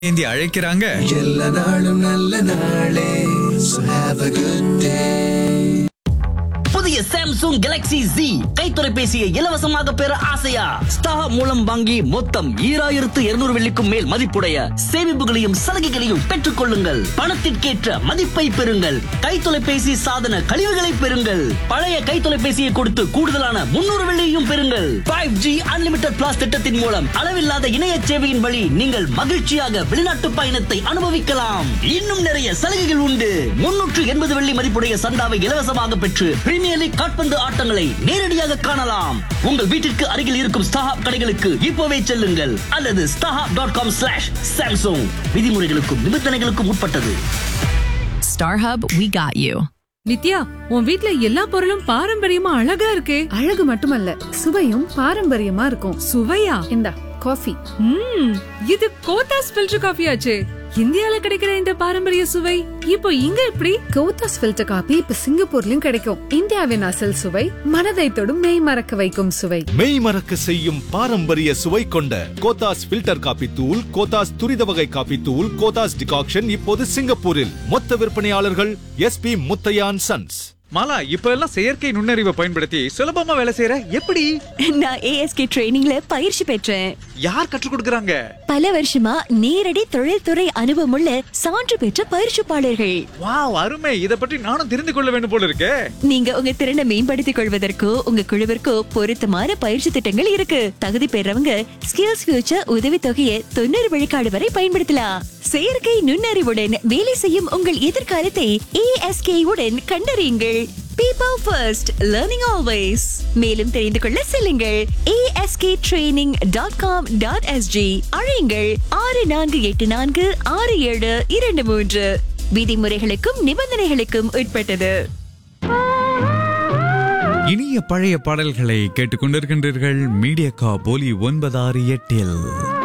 ஏந்தி அழைக்கிறாங்க. எல்லா நாளும் நல்ல நாளே. So have a good day. புதிய சாம்சங் கேலக்ஸி Z கைத்தொலைபேசியை இலவசமாக பெற ஆசையா? ஸ்டார் மூலம் வாங்கி மொத்தம் 2200 வெள்ளிக்கும் மேல் மதிப்புடைய சேமிப்புகளையும் சலுகைகளையும் பெற்றுக் கொள்ளுங்கள். பணத்திற்கேற்ற மதிப்பை பெறுங்கள். கைத்தொலைபேசி சாதன கழிவுகளை பெறுங்கள். பழைய கைத்தொலைபேசியை கொடுத்து கூடுதலான 300 வெள்ளியையும் பெறுங்கள். 5G அன்லிமிட்டட் பிளாஸ் திட்டத்தின் மூலம் அளவில்லாத இணைய சேவையின் வழி நீங்கள் மகிழ்ச்சியாக வெளிநாட்டு பயணத்தை அனுபவிக்கலாம். இன்னும் நிறைய சலுகைகள் உண்டு. 380 வெள்ளி மதிப்புடைய சந்தாவை இலவசமாக பெற்று பிரீமியர் லீக் கால்பந்து ஆட்டங்களை நேரடியாக காணலாம். உங்கள் வீட்டிற்கு அருகில் இருக்கும் ஸ்டாஹப் கடைகளுக்கு இப்போவே செல்லுங்கள் அல்லது starhub.com/samsung. விதிமுறைகளுக்கும் நிபந்தனைகளுக்கும் உட்பட்டது. StarHub, we got you. Nithya, உன் வீட்ல எல்லா பொருளும் பாரம்பரியமா அழகா இருக்கே. அழகு மட்டுமல்ல, சுவையும் பாரம்பரியமா இருக்கும். சுவையா? இந்தா காஃபி. இது கோத்தாஸ் ஃபில்டர் காஃபி ஆச்சே. இந்தியால கிடைக்கிற இந்த பாரம்பரிய சுவை இப்போ இங்க எப்படி? கோத்தாஸ் ஃபில்டர் காபி இப்ப சிங்கப்பூர்லயும் கிடைக்கும். இந்தியாவின் அசல் சுவை, மனதை தொடும் மெய் மறக்க வைக்கும் சுவை. மெய் மறக்க செய்யும் பாரம்பரிய சுவை கொண்ட கோத்தாஸ் ஃபில்டர் காபி தூள், கோத்தாஸ் துரித வகை காபி தூள், கோத்தாஸ் டிகாக்ஷன் இப்போது சிங்கப்பூரில். மொத்த விற்பனையாளர்கள் SP முத்தையான் சன்ஸ். மாலா, இப்ப எல்லாம் செயற்கை நுண்ணறிவை பயன்படுத்தி சுலபமா வேலை செய்யற. எப்படி? நான் ASK ட்ரெய்னிங்ல பயிற்சி பெற்றேன். யார் கற்றுக் கொடுக்கறாங்க? பல வருஷமா நேரடி தொழில்துறை அனுபவமுள்ள சான்று பெற்ற பயிற்சிப்பாளர்கள். வாவ், அருமை. இத பற்றி நானும் தெரிந்து கொள்ள வேண்டும் போல இருக்கே. நீங்க உங்க திறனை மேம்படுத்திக் கொள்வதற்கோ உங்க குழுவிற்கோ பொருத்தமான பயிற்சி திட்டங்கள் இருக்கு. தகுதி பெறவங்க ஸ்கில்ஸ் ஃபியூச்சர் உதவித்தொகையை 90 விழுக்காடு வரை பயன்படுத்தலாம். செயற்கை நுண்ணறிவுடன் வேலை செய்யும் உங்கள் எதிர்காலத்தை ASK உடன் கண்டறியுங்கள். People first, learning always. மேலும் தெரிந்து கொள்ள செல்லுங்கள் asktraining.com.sg. அழையுங்கள் 64846723. விதிமுறைகளுக்கும் நிபந்தனைகளுக்கும் உட்பட்டது. இனிய பழைய பாடல்களை கேட்டுக்கொண்டிருக்கின்றீர்கள் மீடியா கா போலி 96.8.